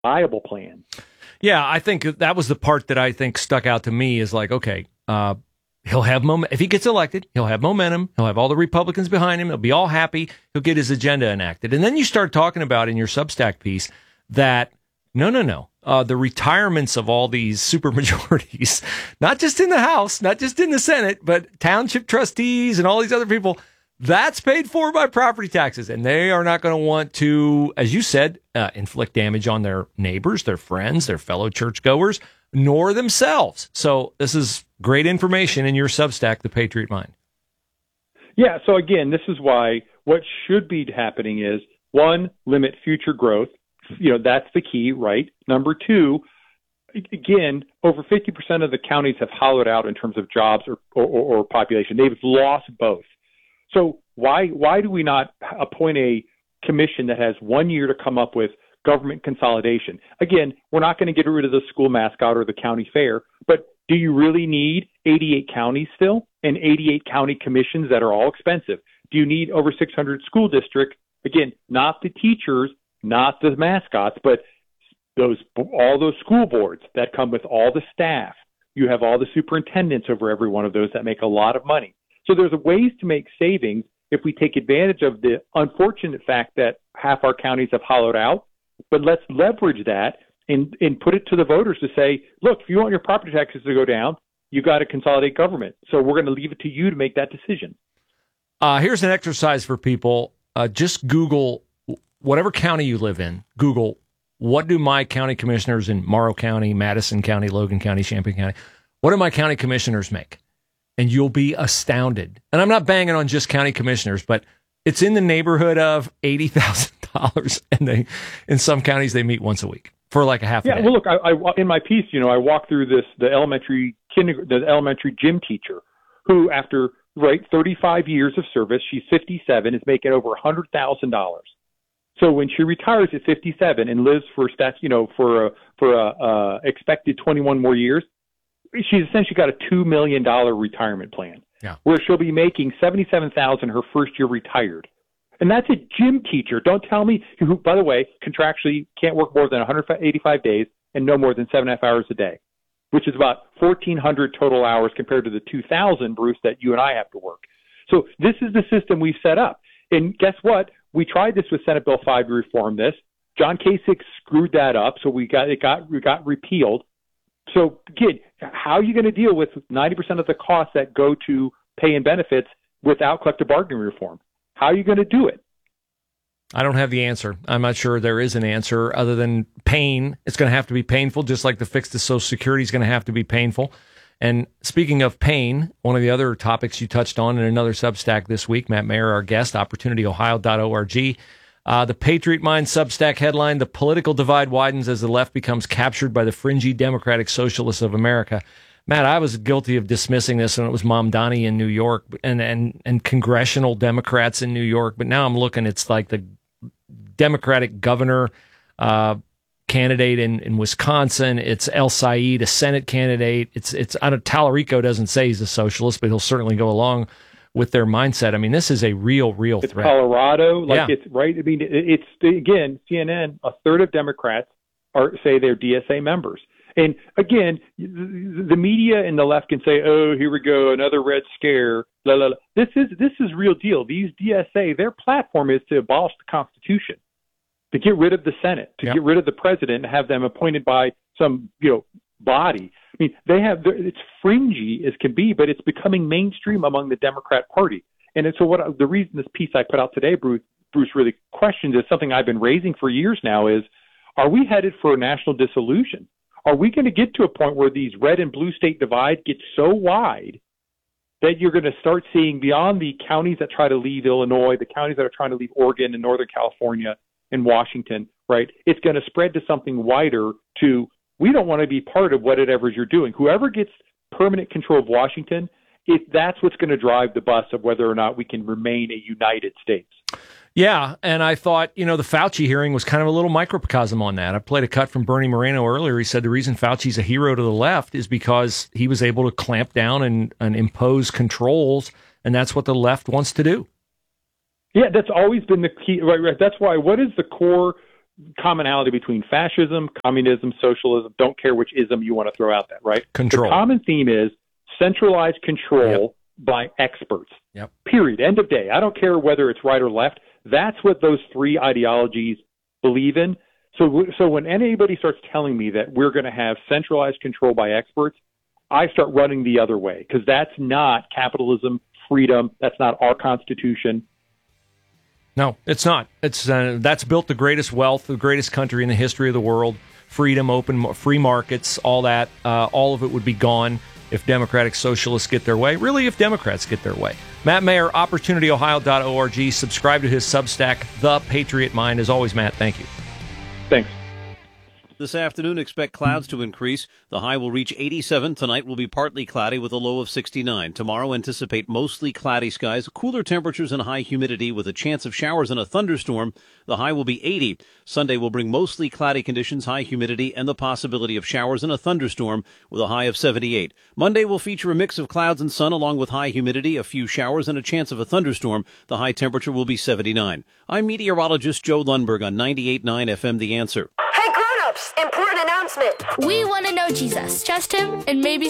viable plan. Yeah, I think that was the part that I think stuck out to me is like, okay, he'll have if he gets elected, he'll have momentum. He'll have all the Republicans behind him. He'll be all happy. He'll get his agenda enacted. And then you start talking about in your Substack piece that no. The retirements of all these supermajorities, not just in the House, not just in the Senate, but township trustees and all these other people, that's paid for by property taxes. And they are not going to want to, as you said, inflict damage on their neighbors, their friends, their fellow churchgoers, nor themselves. So this is great information in your Substack, The Patriot Mind. Yeah. So again, this is why what should be happening is, one, limit future growth. That's the key, right? Number two, again, over 50% of the counties have hollowed out in terms of jobs or population. They've lost both. So why do we not appoint a commission that has 1 year to come up with government consolidation? Again, we're not going to get rid of the school mascot or the county fair, but do you really need 88 counties still and 88 county commissions that are all expensive? Do you need over 600 school districts? Again, not the teachers, not the mascots, but all those school boards that come with all the staff. You have all the superintendents over every one of those that make a lot of money. So there's ways to make savings if we take advantage of the unfortunate fact that half our counties have hollowed out. But let's leverage that and put it to the voters to say, look, if you want your property taxes to go down, you got to consolidate government. So we're going to leave it to you to make that decision. Here's an exercise for people. Just Google whatever county you live in. Google, what do my county commissioners in Morrow County, Madison County, Logan County, Champaign County, what do my county commissioners make? And you'll be astounded. And I'm not banging on just county commissioners, but it's in the neighborhood of $80,000. And in some counties, they meet once a week for like a half a day. Yeah, well, look, I in my piece, I walk through the elementary gym teacher who, after 35 years of service, she's 57, is making over $100,000. So when she retires at 57 and lives for expected 21 more years, she's essentially got a $2 million retirement plan. Yeah. Where she'll be making $77,000 her first year retired. And that's a gym teacher. Don't tell me, who, by the way, contractually can't work more than 185 days and no more than 7.5 hours a day, which is about 1,400 total hours compared to the 2,000, Bruce, that you and I have to work. So this is the system we've set up. And guess what? We tried this with Senate Bill 5 to reform this. John Kasich screwed that up, so it got repealed. So again, how are you going to deal with 90% of the costs that go to pay and benefits without collective bargaining reform? How are you going to do it? I don't have the answer. I'm not sure there is an answer other than pain. It's going to have to be painful, just like the fix to Social Security is going to have to be painful. And speaking of pain, one of the other topics you touched on in another Substack this week, Matt Mayer, our guest, opportunityohio.org. The Patriot Mind Substack headline, "The political divide widens as the left becomes captured by the fringy Democratic Socialists of America." Matt, I was guilty of dismissing this when it was Mamdani in New York and congressional Democrats in New York. But now I'm looking, it's like the Democratic governor candidate in Wisconsin. It's El Said, a Senate candidate. It's Tallarico doesn't say he's a socialist, but he'll certainly go along with their mindset. I mean, this is a real threat. It's Colorado, it's right. I mean, it's again, CNN, a third of Democrats say they're DSA members. And again, the media and the left can say, "Oh, here we go, another Red Scare." La, la, la. This is real deal. These DSA, their platform is to abolish the Constitution, to get rid of the Senate, to get rid of the president, and have them appointed by some body. I mean, it's fringy as can be, but it's becoming mainstream among the Democrat Party. And so the reason this piece I put out today, Bruce really questions, is something I've been raising for years now, is, are we headed for a national dissolution? Are we going to get to a point where these red and blue state divide gets so wide that you're going to start seeing beyond the counties that try to leave Illinois, the counties that are trying to leave Oregon and Northern California and Washington, right? It's going to spread to something wider to, we don't want to be part of whatever you're doing. Whoever gets permanent control of Washington, that's what's going to drive the bus of whether or not we can remain a United States. Yeah, and I thought, the Fauci hearing was kind of a little microcosm on that. I played a cut from Bernie Moreno earlier. He said the reason Fauci's a hero to the left is because he was able to clamp down and impose controls, and that's what the left wants to do. Yeah, that's always been the key. Right. That's why, what is the core commonality between fascism, communism, socialism. Don't care which ism you want to throw out there, right? Control. The common theme is centralized control by experts. Yep. Period. End of day. I don't care whether it's right or left. That's what those three ideologies believe in. So when anybody starts telling me that we're going to have centralized control by experts, I start running the other way, because that's not capitalism, freedom. That's not our Constitution. No, it's not. It's that's built the greatest wealth, the greatest country in the history of the world. Freedom, open, free markets, all that. All of it would be gone if Democratic Socialists get their way. Really, if Democrats get their way. Matt Mayer, OpportunityOhio.org. Subscribe to his Substack, The Patriot Mind. As always, Matt, thank you. Thanks. This afternoon, expect clouds to increase. The high will reach 87. Tonight will be partly cloudy with a low of 69. Tomorrow, anticipate mostly cloudy skies, cooler temperatures and high humidity with a chance of showers and a thunderstorm. The high will be 80. Sunday will bring mostly cloudy conditions, high humidity, and the possibility of showers and a thunderstorm with a high of 78. Monday will feature a mix of clouds and sun along with high humidity, a few showers, and a chance of a thunderstorm. The high temperature will be 79. I'm meteorologist Joe Lundberg on 98.9 FM The Answer. Important announcement. We want to know Jesus, trust him, and maybe